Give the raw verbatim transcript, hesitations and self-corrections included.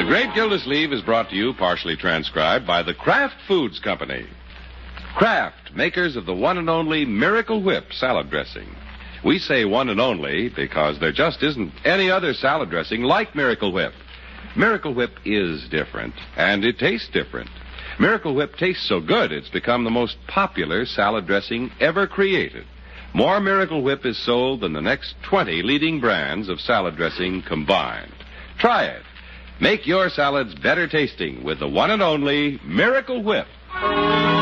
The Great Gildersleeve is brought to you, partially transcribed, by the Kraft Foods Company. Kraft, makers of the one and only Miracle Whip salad dressing. We say one and only because there just isn't any other salad dressing like Miracle Whip. Miracle Whip is different, and it tastes different. Miracle Whip tastes so good it's become the most popular salad dressing ever created. More Miracle Whip is sold than the next twenty leading brands of salad dressing combined. Try it. Make your salads better tasting with the one and only Miracle Whip.